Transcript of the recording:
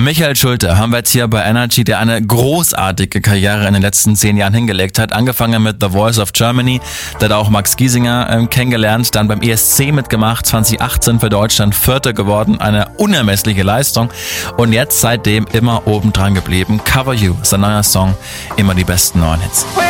Michael Schulte haben wir jetzt hier bei Energy, der eine großartige Karriere in den letzten 10 Jahren hingelegt hat. Angefangen mit The Voice of Germany, da hat auch Max Giesinger kennengelernt, dann beim ESC mitgemacht, 2018 für Deutschland Vierter geworden, eine unermessliche Leistung und jetzt seitdem immer oben dran geblieben. Cover You, sein neuer Song, immer die besten neuen Hits.